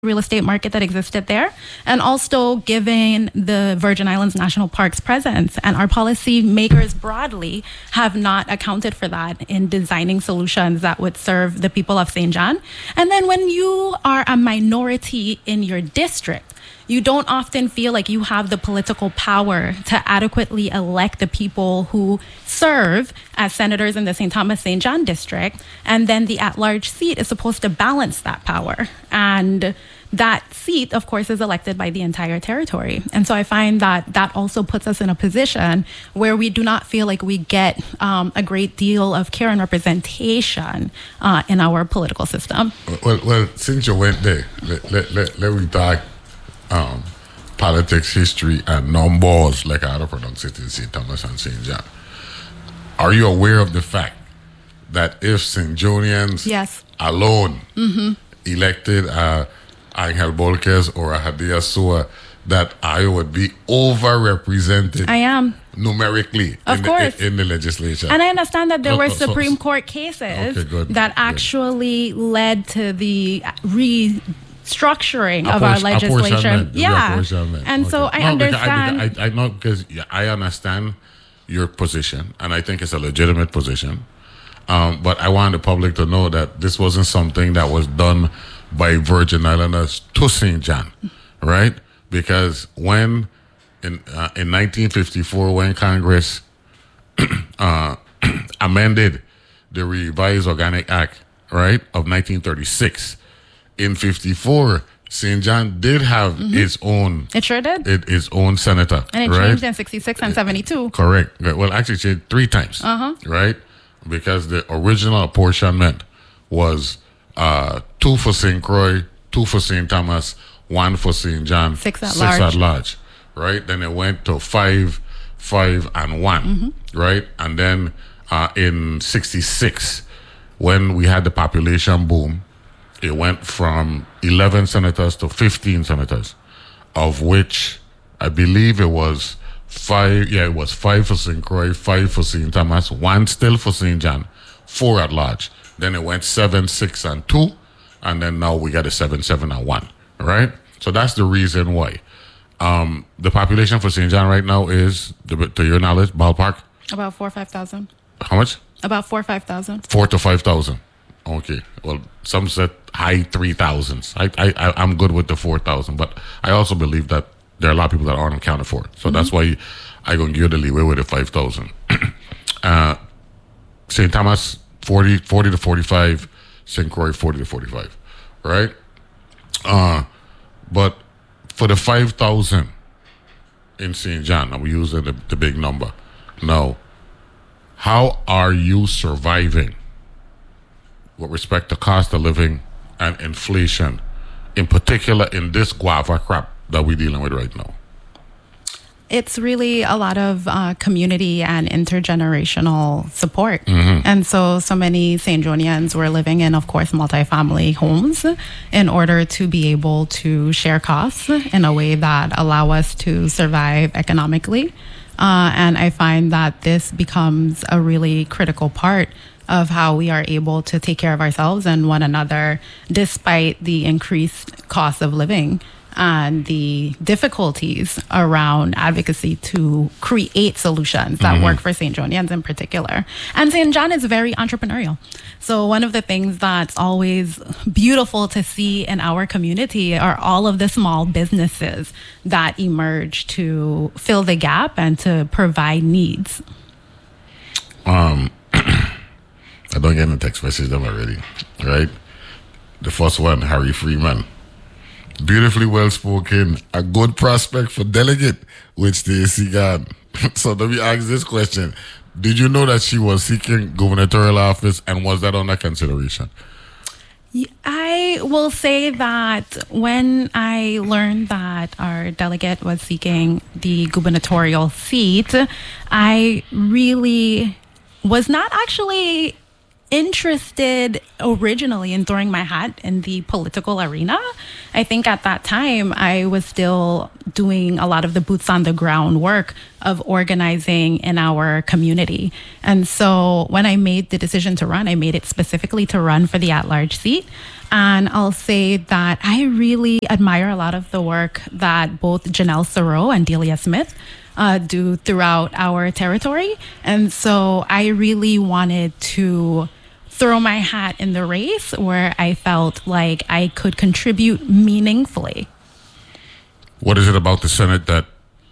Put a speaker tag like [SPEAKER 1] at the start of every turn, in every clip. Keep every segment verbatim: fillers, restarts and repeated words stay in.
[SPEAKER 1] real estate market that existed there, and also given the Virgin Islands National Park's presence. And our policy makers broadly have not accounted for that in designing solutions that would serve the people of Saint John. And then when you are a minority in your district, you don't often feel like you have the political power to adequately elect the people who serve as senators in the Saint Thomas Saint John district. And then the at-large seat is supposed to balance that power. And that seat, of course, is elected by the entire territory. And so I find that that also puts us in a position where we do not feel like we get um, a great deal of care and representation uh, in our political system.
[SPEAKER 2] Well, well, since you went there, let, let, let, let me talk um, politics, history, and numbers, like I had to pronounce it in Saint Thomas and Saint John. Are you aware of the fact that if Saint Johnians
[SPEAKER 1] yes.
[SPEAKER 2] alone
[SPEAKER 1] mm-hmm.
[SPEAKER 2] elected uh, Angel Bolkes or Hadia Sua, that I would be overrepresented?
[SPEAKER 1] I am.
[SPEAKER 2] Numerically
[SPEAKER 1] of
[SPEAKER 2] in,
[SPEAKER 1] course.
[SPEAKER 2] The, in the legislature.
[SPEAKER 1] And I understand that there
[SPEAKER 2] No,
[SPEAKER 1] were
[SPEAKER 2] no, so-
[SPEAKER 1] Supreme
[SPEAKER 2] so-
[SPEAKER 1] Court cases
[SPEAKER 2] Okay, good,
[SPEAKER 1] that
[SPEAKER 2] good.
[SPEAKER 1] actually led to the restructuring of our
[SPEAKER 2] Apport-
[SPEAKER 1] legislation.
[SPEAKER 2] apportionment, the
[SPEAKER 1] Yeah.
[SPEAKER 2] apportionment.
[SPEAKER 1] And so
[SPEAKER 2] Okay.
[SPEAKER 1] I
[SPEAKER 2] No, because
[SPEAKER 1] understand.
[SPEAKER 2] I, I, I know because yeah, I understand your position, and I think it's a legitimate position. Um, but I want the public to know that this wasn't something that was done by Virgin Islanders to Saint John, right? Because when in uh, in nineteen fifty-four, when Congress uh, amended the Revised Organic Act, right, of nineteen thirty-six, in fifty-four, Saint John did have
[SPEAKER 1] Mm-hmm.
[SPEAKER 2] its own
[SPEAKER 1] It sure did.
[SPEAKER 2] it, its own senator,
[SPEAKER 1] And it
[SPEAKER 2] right?
[SPEAKER 1] changed in sixty-six and seventy-two.
[SPEAKER 2] Correct. Well, actually, it changed three times,
[SPEAKER 1] Uh-huh.
[SPEAKER 2] right? Because the original apportionment was uh, two for Saint Croix, two for Saint Thomas, one for Saint John,
[SPEAKER 1] Six at
[SPEAKER 2] six
[SPEAKER 1] large.
[SPEAKER 2] at large, right? Then it went to five, five, and one,
[SPEAKER 1] Mm-hmm.
[SPEAKER 2] right? And then uh, in sixty-six, when we had the population boom, it went from eleven senators to fifteen senators, of which I believe it was five. Yeah, it was five for Saint Croix, five for Saint Thomas, one still for Saint John, four at large. Then it went seven, six, and two, and then now we got a seven, seven, and one. Right. So that's the reason why. Um, the population for Saint John right now is, to your knowledge, ballpark,
[SPEAKER 1] About four or five thousand.
[SPEAKER 2] how much?
[SPEAKER 1] About four or five thousand.
[SPEAKER 2] Four to five thousand. Okay. Well, some said high three thousands. I, I, I, I'm good with the four thousand, but I also believe that there are a lot of people that aren't accounted for. So
[SPEAKER 1] Mm-hmm.
[SPEAKER 2] that's why I gonna give you the leeway with the five thousand. uh, Saint Thomas forty, forty to forty-five. Saint Croix forty to forty-five. Right. Uh, but for the five thousand in Saint John, and we're using the, the big number. Now, how are you surviving with respect to cost of living and inflation, in particular in this guava crop that we're dealing with right now?
[SPEAKER 1] It's really a lot of uh, community and intergenerational support.
[SPEAKER 2] Mm-hmm.
[SPEAKER 1] And so, so many Saint Johnians were living in, of course, multifamily homes in order to be able to share costs in a way that allow us to survive economically. Uh, and I find that this becomes a really critical part of how we are able to take care of ourselves and one another, despite the increased cost of living and the difficulties around advocacy to create solutions that
[SPEAKER 2] Mm-hmm.
[SPEAKER 1] work for Saint Johnians in particular. And Saint John is very entrepreneurial. So one of the things that's always beautiful to see in our community are all of the small businesses that emerge to fill the gap and to provide needs.
[SPEAKER 2] Um, I don't get any text message them already, right? The first one, Harry Freeman. Beautifully well spoken, a good prospect for delegate with Stacey Gann. So let me ask this question. Did you know that she was seeking gubernatorial office, and was that under consideration?
[SPEAKER 1] I will say that when I learned that our delegate was seeking the gubernatorial seat, I really was not actually interested originally in throwing my hat in the political arena. I think at that time I was still doing a lot of the boots on the ground work of organizing in our community. And so when I made the decision to run, I made it specifically to run for the at-large seat. And I'll say that I really admire a lot of the work that both Janelle Thoreau and Delia Smith uh, do throughout our territory. And so I really wanted to throw my hat in the race where I felt like I could contribute meaningfully.
[SPEAKER 2] What is it about the Senate that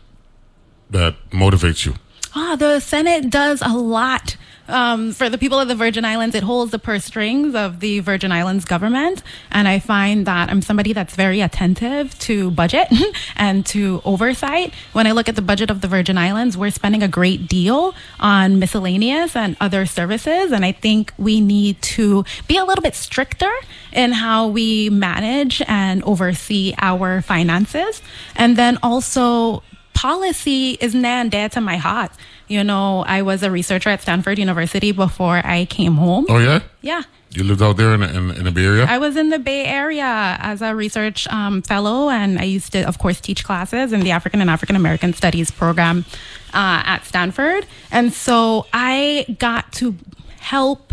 [SPEAKER 2] that motivates you?
[SPEAKER 1] Ah, the Senate does a lot. Um, for the people of the Virgin Islands, it holds the purse strings of the Virgin Islands government. And I find that I'm somebody that's very attentive to budget and to oversight. When I look at the budget of the Virgin Islands, we're spending a great deal on miscellaneous and other services. And I think we need to be a little bit stricter in how we manage and oversee our finances. And then also, policy is near and dear to my heart. You know, I was a researcher at Stanford University before I came home.
[SPEAKER 2] Oh, yeah?
[SPEAKER 1] Yeah.
[SPEAKER 2] You lived out there in, in, in the Bay Area?
[SPEAKER 1] I was in the Bay Area as a research um, fellow, and I used to, of course, teach classes in the African and African American Studies program uh, at Stanford. And so I got to help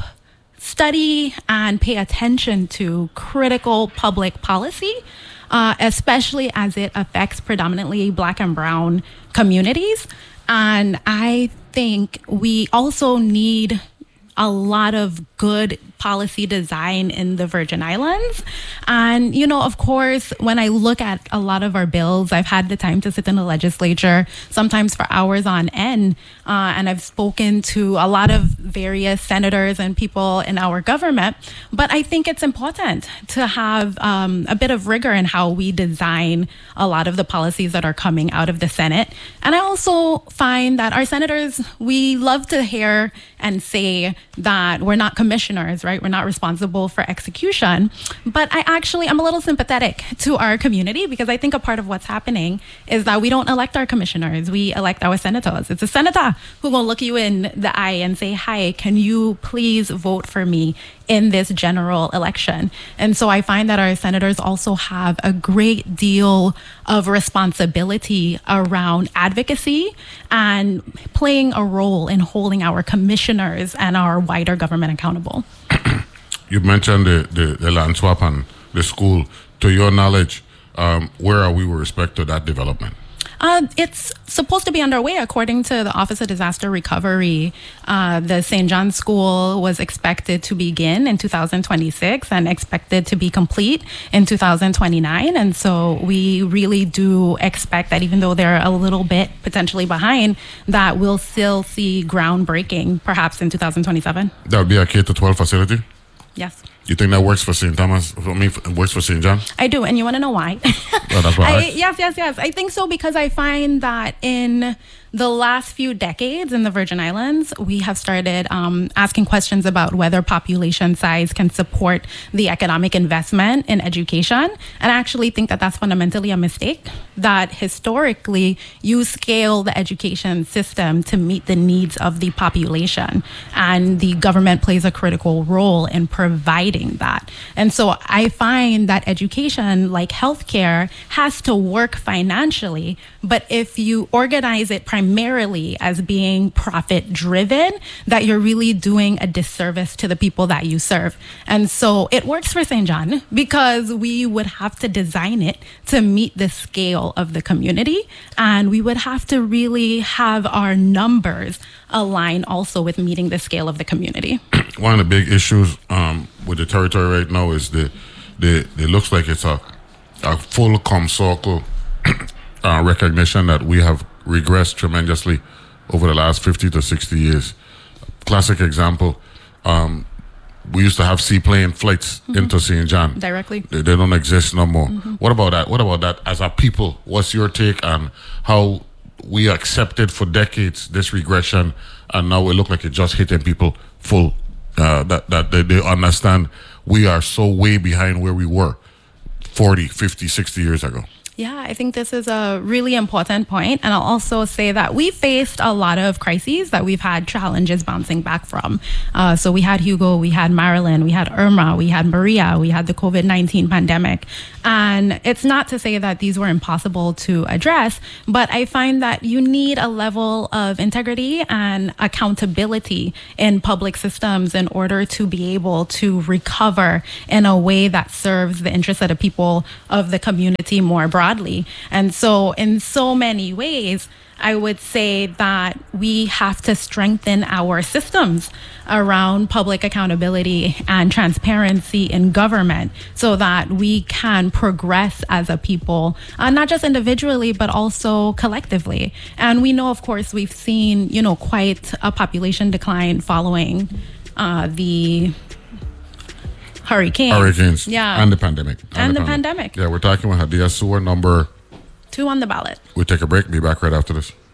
[SPEAKER 1] study and pay attention to critical public policy, uh, especially as it affects predominantly Black and Brown communities. And I think we also need a lot of good policy design in the Virgin Islands. And, you know, of course, when I look at a lot of our bills, I've had the time to sit in the legislature, sometimes for hours on end. Uh, and I've spoken to a lot of various senators and people in our government. But I think it's important to have um, a bit of rigor in how we design a lot of the policies that are coming out of the Senate. And I also find that our senators, we love to hear and say that we're not commissioners, right? We're not responsible for execution. But I actually, I'm a little sympathetic to our community because I think a part of what's happening is that we don't elect our commissioners. We elect our senators. It's a senator who will look you in the eye and say, hi, can you please vote for me in this general election? And so I find that our senators also have a great deal of responsibility around advocacy and playing a role in holding our commissioners and our wider government accountable.
[SPEAKER 2] You mentioned the, the, the land swap and the school. To your knowledge, um, where are we with respect to that development?
[SPEAKER 1] Uh, it's supposed to be underway according to the Office of Disaster Recovery. Uh, the Saint John School was expected to begin in two thousand twenty-six and expected to be complete in two thousand twenty-nine. And so we really do expect that even though they're a little bit potentially behind, that we'll still see groundbreaking perhaps in two thousand twenty-seven.
[SPEAKER 2] That would be a K to twelve facility?
[SPEAKER 1] Yes.
[SPEAKER 2] You think that works for Saint Thomas? I mean, it works for Saint John?
[SPEAKER 1] I do, and you want to know why?
[SPEAKER 2] Well, that's why.
[SPEAKER 1] I,
[SPEAKER 2] I...
[SPEAKER 1] Yes, yes, yes. I think so because I find that in the last few decades in the Virgin Islands, we have started um, asking questions about whether population size can support the economic investment in education. And I actually think that that's fundamentally a mistake, that historically you scale the education system to meet the needs of the population. And the government plays a critical role in providing that. And so I find that education, like healthcare, has to work financially. But if you organize it primarily as being profit driven, that you're really doing a disservice to the people that you serve. And so it works for Saint John because we would have to design it to meet the scale of the community. And we would have to really have our numbers align also with meeting the scale of the community.
[SPEAKER 2] One of the big issues um, with the territory right now is the, the it looks like it's a, a full COMSOCO uh, recognition that we have regressed tremendously over the last fifty to sixty years. Classic example, um, we used to have seaplane flights mm-hmm. into Saint John.
[SPEAKER 1] Directly.
[SPEAKER 2] They, they don't exist no more.
[SPEAKER 1] Mm-hmm.
[SPEAKER 2] What about that? What about that as a people? What's your take on how we accepted for decades this regression and now it look like it just hitting people full? Uh, that that they, they understand we are so way behind where we were forty, fifty, sixty years ago.
[SPEAKER 1] Yeah, I think this is a really important point. And I'll also say that we faced a lot of crises that we've had challenges bouncing back from. Uh, so we had Hugo, we had Marilyn, we had Irma, we had Maria, we had the COVID nineteen pandemic. And it's not to say that these were impossible to address, but I find that you need a level of integrity and accountability in public systems in order to be able to recover in a way that serves the interests of the people of the community more broadly. And so in so many ways, I would say that we have to strengthen our systems around public accountability and transparency in government so that we can progress as a people, uh, not just individually, but also collectively. And we know, of course, we've seen, you know, quite a population decline following uh, the hurricanes.
[SPEAKER 2] Hurricanes.
[SPEAKER 1] Yeah.
[SPEAKER 2] And the pandemic.
[SPEAKER 1] And, and the, the pandemic. pandemic.
[SPEAKER 2] Yeah, we're talking about Hadia Sewer number
[SPEAKER 1] two on the ballot.
[SPEAKER 2] We take a break. Be back right after this.